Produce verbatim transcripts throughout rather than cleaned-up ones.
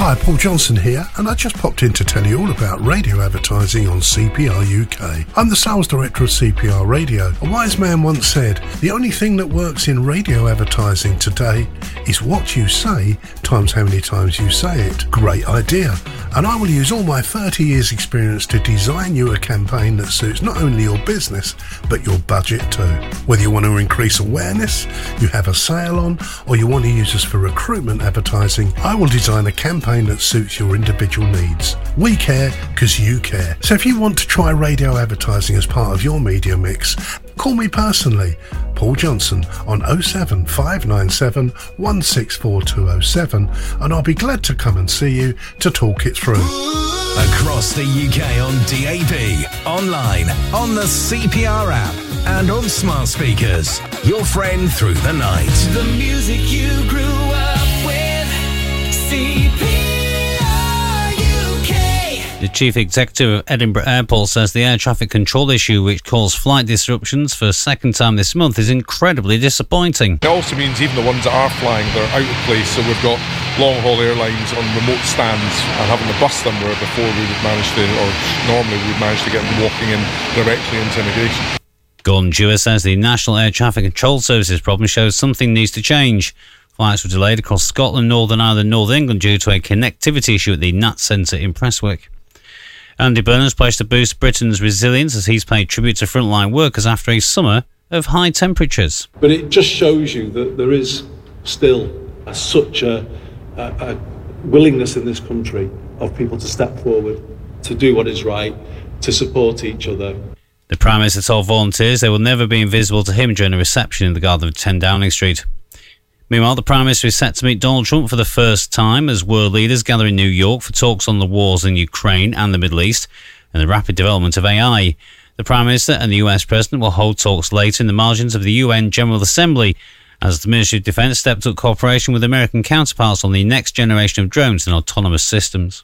Hi, Paul Johnson here, and I just popped in to tell you all about radio advertising on C P R U K. I'm the sales director of C P R Radio. A wise man once said, the only thing that works in radio advertising today is what you say times how many times you say it. Great idea. And I will use all my thirty years experience to design you a campaign that suits not only your business, but your budget too. Whether you want to increase awareness, you have a sale on, or you want to use us for recruitment advertising, I will design a campaign that suits your individual needs. We care because you care. So if you want to try radio advertising as part of your media mix, call me personally, Paul Johnson, on oh seven five nine seven one six four two oh seven, and I'll be glad to come and see you to talk it through. Across the U K on D A B, online, on the C P R app, and on smart speakers. Your friend through the night. The music you grew up with, C P R U K. The Chief Executive of Edinburgh Airport says the air traffic control issue, which caused flight disruptions for a second time this month, is incredibly disappointing. It also means even the ones that are flying, they're out of place, so we've got long-haul airlines on remote stands and having to bus them where before we would manage to, or normally we would manage to get them walking in directly into immigration. Gordon Dewar says the National Air Traffic Control Services problem shows something needs to change. Flights were delayed across Scotland, Northern Ireland and North England due to a connectivity issue at the N A T Centre in Prestwick. Andy Burnham's pledged to boost Britain's resilience as he's paid tribute to frontline workers after a summer of high temperatures. But it just shows you that there is still a, such a, a, a willingness in this country of people to step forward, to do what is right, to support each other. The Prime Minister told volunteers they will never be invisible to him during a reception in the garden of ten Downing Street. Meanwhile, the Prime Minister is set to meet Donald Trump for the first time as world leaders gather in New York for talks on the wars in Ukraine and the Middle East and the rapid development of A I. The Prime Minister and the U S President will hold talks later in the margins of the U N General Assembly as the Ministry of Defence stepped up cooperation with American counterparts on the next generation of drones and autonomous systems.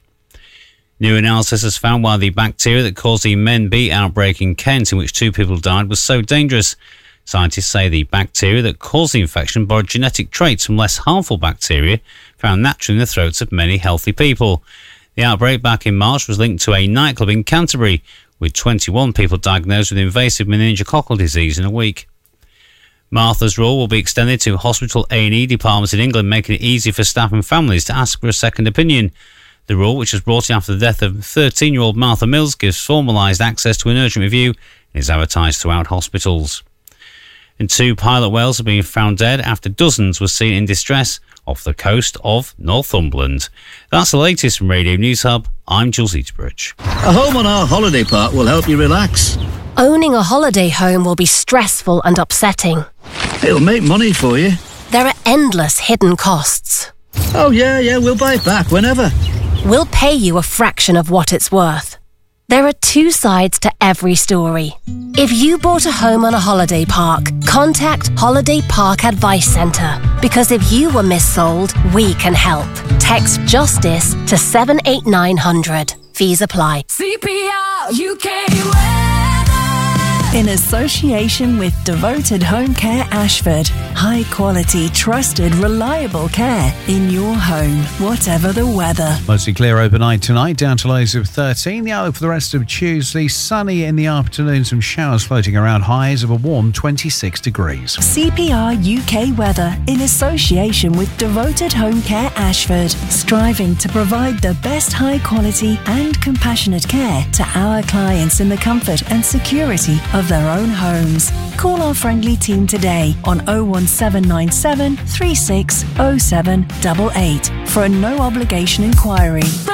New analysis has found why the bacteria that caused the Men B outbreak in Kent, in which two people died, was so dangerous. Scientists say the bacteria that caused the infection borrowed genetic traits from less harmful bacteria found naturally in the throats of many healthy people. The outbreak back in March was linked to a nightclub in Canterbury, with twenty-one people diagnosed with invasive meningococcal disease in a week. Martha's rule will be extended to hospital A and E departments in England, making it easy for staff and families to ask for a second opinion. The rule, which was brought in after the death of thirteen-year-old Martha Mills, gives formalised access to an urgent review and is advertised throughout hospitals. And two pilot whales have been found dead after dozens were seen in distress off the coast of Northumberland. That's the latest from Radio News Hub. I'm Jules Eaterbridge. A home on our holiday park will help you relax. Owning a holiday home will be stressful and upsetting. It'll make money for you. There are endless hidden costs. Oh yeah, yeah, we'll buy it back whenever. We'll pay you a fraction of what it's worth. There are two sides to every story. If you bought a home on a holiday park, contact Holiday Park Advice Centre, because if you were missold, we can help. Text JUSTICE to seven eight nine hundred. Fees apply. C P R U K weather. In association with Devoted Home Care Ashford. High quality, trusted, reliable care in your home, whatever the weather. Mostly clear overnight tonight, down to lows of thirteen. The outlook for the rest of Tuesday, sunny in the afternoon, some showers floating around, highs of a warm twenty-six degrees. C P R U K weather in association with Devoted Home Care Ashford. Striving to provide the best high quality and compassionate care to our clients in the comfort and security of their own homes. Call our friendly team today on oh one seven nine seven three six oh seven eight eight for a no obligation inquiry.